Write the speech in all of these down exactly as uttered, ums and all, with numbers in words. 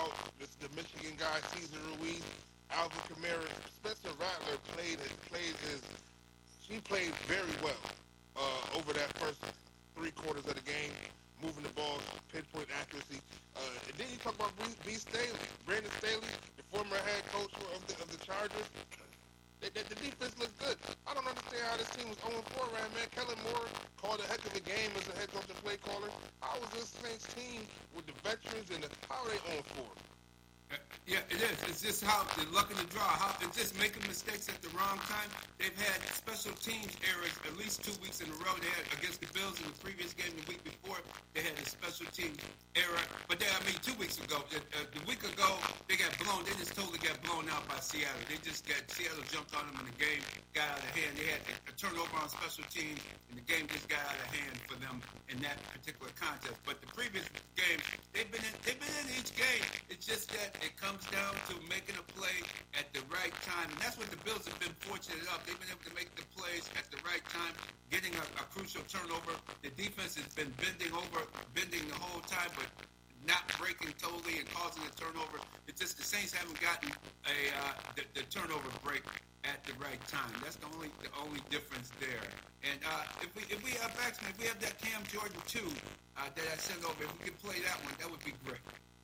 out this, the Michigan guy, Cesar Ruiz, Alvin Kamara, Spencer Rattler played his, played his, he played very well uh, over that first three quarters of the game, moving the ball, pinpoint accuracy. Uh, and then you talk about B, B. Staley, Brandon Staley, the former head coach of the, of the Chargers. The, the, the defense looks good. I don't understand how this team was oh and four right, man. Kellen Moore called a heck of a game as a head coach and play caller. How was this Saints team with the veterans and the, how are they oh and four? Uh, yeah, it is. It's just how the luck of the draw. How it's just making mistakes at the wrong time. They've had special teams errors at least two weeks in a row. They had against the Bills in the previous game the week before. They had a special teams error. But they, I mean, two weeks ago, uh, the week ago, they got blown. They just totally got blown out by Seattle. They just got Seattle jumped on them in the game, got out of hand. They had a turnover on special teams, and the game just got out of hand for them in that particular contest. But the previous game, they've been in, they've been in each game. It's just that it comes down to making a play at the right time. And that's what the Bills have been fortunate of. They've been able to make the plays at the right time, getting a, a crucial turnover. The defense has been bending over, bending the whole time, but not breaking totally and causing a turnover. It's just the Saints haven't gotten a uh, the, the turnover break at the right time. That's the only the only difference there. And uh, if we if we have backsman, if we have that Cam Jordan two uh, that I sent over, if we could play that one, that would be great.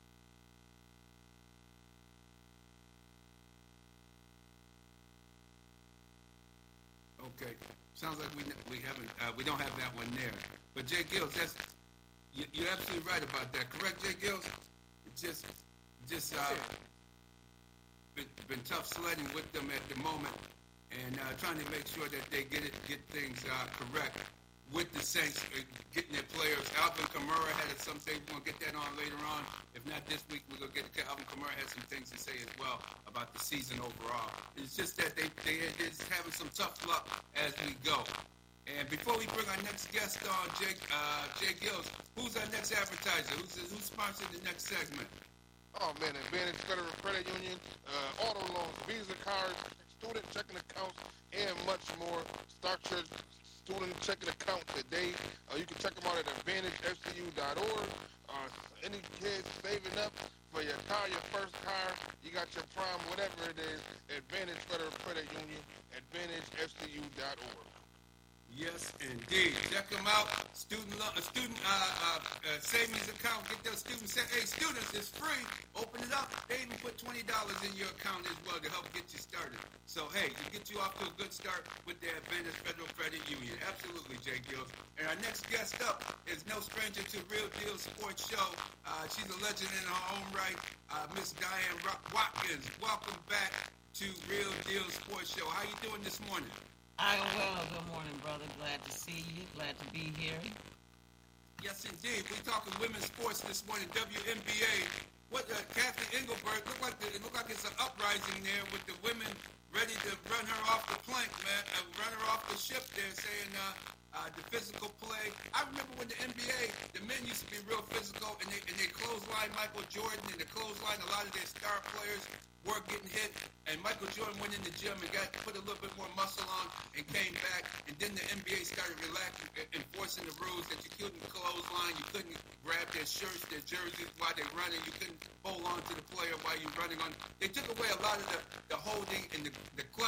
Okay, sounds like we we haven't uh, we don't have that one there. But Jay Gills, that's you, you're absolutely right about that. Correct, Jay Gills? It's just just uh, been, been tough sledding with them at the moment, and uh, trying to make sure that they get it get things uh, correct with the Saints, uh, getting their players. Alvin Kamara had some say. We're gonna get that on later on. If not this week, we're gonna get Alvin Kamara has some things to say as well about the season overall. It's just that they they they're just having some tough luck as we go. And before we bring our next guest on, Jake uh, Jay Gills, who's our next advertiser? Who's who's sponsoring the next segment? Oh man, Advantage Federal Credit Union, uh, auto loans, Visa cards, student checking accounts, and much more. Start your student checking account today. Uh, you can check them out at advantage f c u dot org. Uh, any kids saving up for your car, your first car, you got your prime, whatever it is, Advantage Federal Credit Union, advantage f c u dot org. Yes, indeed. Check them out. Student lo- uh, student uh, uh, uh, savings account. Get those students. Say, hey, students, it's free. Open it up. They even put twenty dollars in your account as well to help get you started. So, hey, to get you off to a good start with the Advantage Federal Credit Union. Absolutely, Jay Gills. And our next guest up is no stranger to Real Deal Sports Show. Uh, she's a legend in her own right. Uh, Miss Diane Watkins. Welcome back to Real Deal Sports Show. How you doing this morning? I'm well. Good morning, brother. Glad to see you. Glad to be here. Yes, indeed. We're talking women's sports this morning, W N B A. What uh, Kathy Engelberg, look like the, it look like it's an uprising there with the women ready to run her off the plank, man, uh, run her off the ship there, saying uh, uh, the physical play. I remember when the N B A, the men used to be real physical, and they, and they clothesline Michael Jordan, and they clothesline a lot of their star players were getting hit, and Michael Jordan went in the gym and got put a little bit more muscle on and came back, and then the N B A started relaxing, enforcing the rules that you couldn't clothesline, you couldn't grab their shirts, their jerseys while they're running, you couldn't hold on to the player while you're running on. They took away a lot of the, the holding and the, the clutch